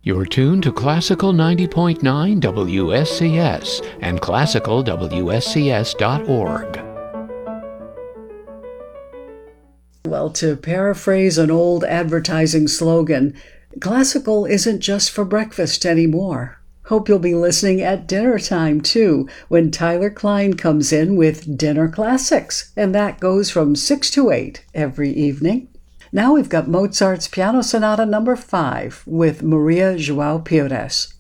You're tuned to Classical 90.9 WSCS and classicalwscs.org. Well, to paraphrase an old advertising slogan, classical isn't just for breakfast anymore. Hope you'll be listening at dinner time, too, when Tyler Klein comes in with Dinner Classics, and that goes from 6 to 8 every evening. Now we've got Mozart's Piano Sonata No. 5 with Maria João Pires.